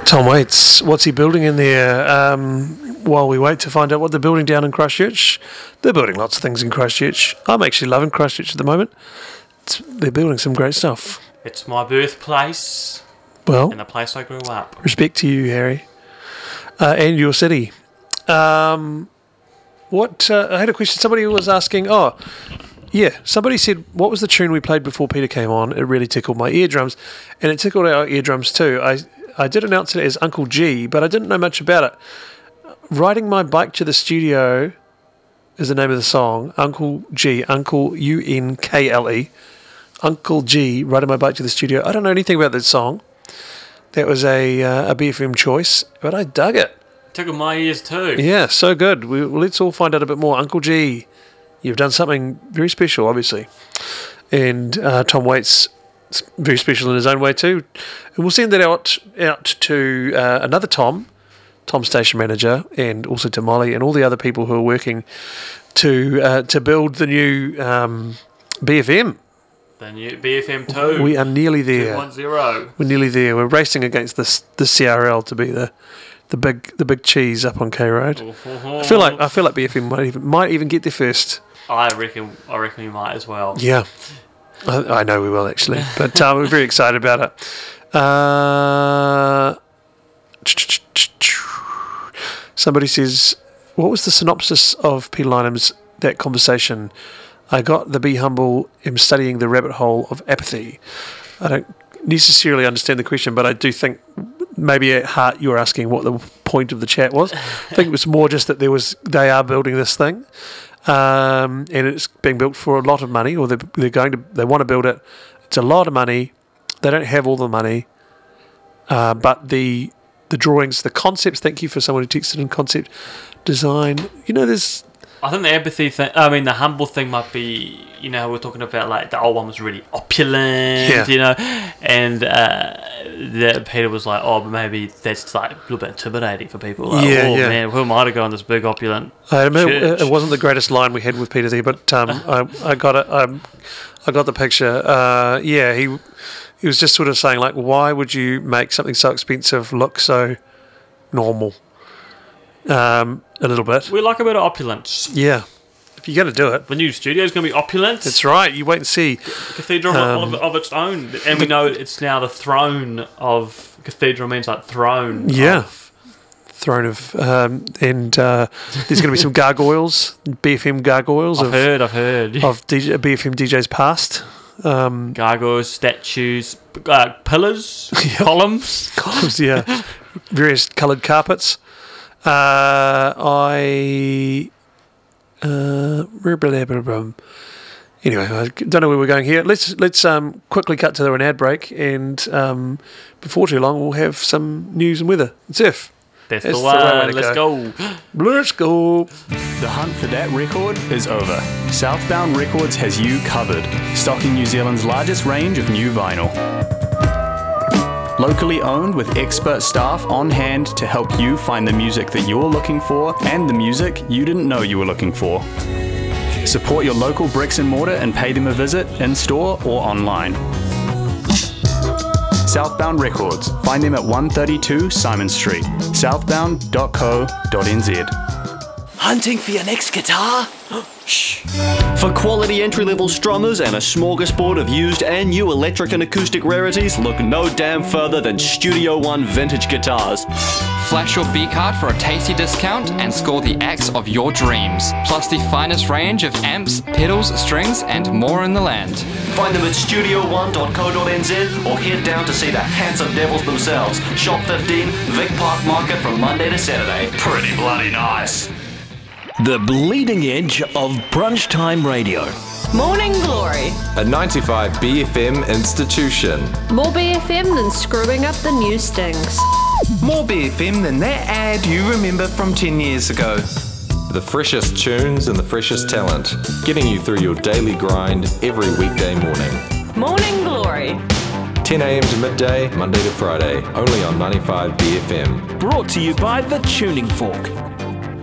Tom Waits, what's he building in there? While we wait to find out what they're building down in Christchurch, they're building lots of things in Christchurch. I'm actually loving Christchurch at the moment. They're building some great stuff. It's my birthplace. Well, and the place I grew up. Respect to you, Harry, and your city. I had a question. Somebody was asking. Somebody said, what was the tune we played before Peter came on? It really tickled my eardrums, and it tickled our eardrums too. I did announce it as Uncle G, but I didn't know much about it. Riding My Bike to the Studio is the name of the song. Uncle G, Uncle U-N-K-L-E. Uncle G, Riding My Bike to the Studio. I don't know anything about that song. That was a BFM choice, but I dug it. Tickled my ears too. Yeah, so good. Let's all find out a bit more. Uncle G, you've done something very special, obviously. And Tom Waits, very special in his own way too. And we'll send that out to another Tom station manager, and also to Molly and all the other people who are working to build the new BFM. The new BFM 2. We are nearly there. 2.10. We're nearly there. We're racing against the CRL to be the big cheese up on K Road. I feel like BFM might even get there first. I reckon we might as well. Yeah, I know we will actually, but we're very excited about it. Somebody says, what was the synopsis of Peter Lynam's that conversation? I got the Be Humble, am studying the rabbit hole of apathy. I don't necessarily understand the question, but I do think maybe at heart you're asking what the point of the chat was. I think it was more just that they are building this thing, and it's being built for a lot of money, or they want to build it. It's a lot of money. They don't have all the money, but the drawings, the concepts. Thank you for someone who texted in concept design. There's. I think the empathy thing, the humble thing might be, we're talking about like the old one was really opulent, and Peter was like, but maybe that's like a little bit intimidating for people. Like, man, who am I to go on this big opulent church? It wasn't the greatest line we had with Peter there, but I got it. I got the picture. He was just sort of saying like, why would you make something so expensive look so normal? A little bit. We like a bit of opulence. Yeah. If you're going to do it. The new studio's going to be opulent. That's right. You wait and see. Cathedral of its own. And we know it's now the throne of... Cathedral means like throne. Yeah. Throne of... and there's going to be some gargoyles. BFM gargoyles. I've heard. Of BFM DJs past. Gargoyles, statues, pillars, columns. Columns, yeah. Various coloured carpets. Anyway, I don't know where we're going here. Let's quickly cut to an ad break, and before too long we'll have some news and weather and surf. That's the one. Let's go. Let's go. The hunt for that record is over. Southbound Records has you covered, stocking New Zealand's largest range of new vinyl. Locally owned with expert staff on hand to help you find the music that you're looking for and the music you didn't know you were looking for. Support your local bricks and mortar and pay them a visit in store or online. Southbound Records. Find them at 132 Simon Street, southbound.co.nz. Hunting for your next guitar? Shh. For quality entry-level strummers and a smorgasbord of used and new electric and acoustic rarities, look no damn further than Studio One Vintage Guitars. Flash your B-card for a tasty discount and score the axe of your dreams. Plus the finest range of amps, pedals, strings and more in the land. Find them at studio1.co.nz or head down to see the handsome devils themselves. Shop 15, Vic Park Market from Monday to Saturday. Pretty bloody nice. The bleeding edge of brunch time radio. Morning Glory. A 95 BFM institution. More BFM than screwing up the news stings. More BFM than that ad you remember from 10 years ago. The freshest tunes and the freshest talent, getting you through your daily grind every weekday morning. Morning Glory. 10 a.m. to midday, Monday to Friday, only on 95 BFM. Brought to you by The Tuning Fork.